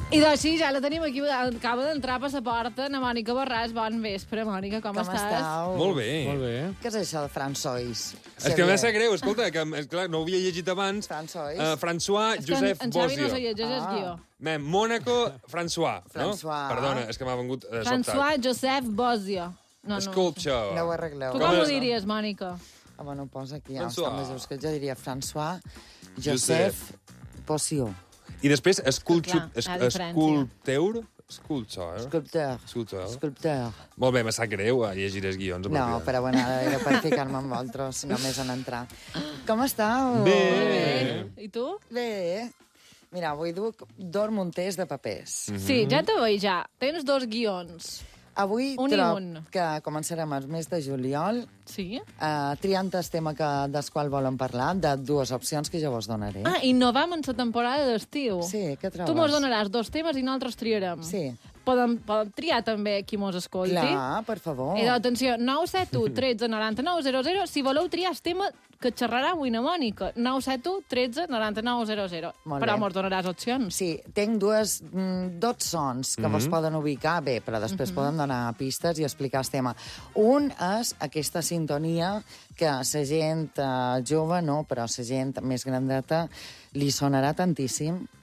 I doncs sí, ja la tenim aquí, acaba d'entrar per la porta, na Mònica Borràs. Bon vespre, Mònica, com estàs? estàu? Molt bé. Molt bé. Què és això de François? És que m'ha sap greu, escolta, que clar, no ho havia llegit abans. François. François És que Josep en Xavi Bosio. no se llegeix el guió. Mónaco François, no? François. Perdona, és que m'ha vengut sobtat. François Josep Bosio. No. Sculpture. No ho arregleu. Tu com ho diries, Mònica? Ah, bueno, posa aquí, ja François. està més just, que jo diria François Josep Bosio. I després, Clar, la diferència. Sculpteur. Sculpteur. Molt bé, m'ha sap greu llegir els guions. No, però bueno, era per ficar-me amb vosaltres, només en entrar. Com estàu? Bé. I tu? Bé. Mira, avui duc 2 munters de papers. Sí, ja te veig, ja. Tens 2 guions. Avui Un i trob un. que començarem el mes de juliol Sí? triant el tema dels quals volen parlar, de 2 opcions que jo vos donaré. Ah, i no vam en la temporada d'estiu. Sí, què trobes? Tu mos donaràs 2 temes i nosaltres triarem. Sí. Podem triar també qui mos escolti. Clar, per favor. I atenció, 971 13 99 00, si voleu triar el tema que xerrarà avui na Mònica. 971 13 99 00. Molt Però bé. mos donaràs opcions. Sí, tinc dos sons que vos poden ubicar bé, però després poden donar pistes i explicar el tema. Un és aquesta sintonia que a la gent jove, no, però a la gent més grandeta li sonarà tantíssim,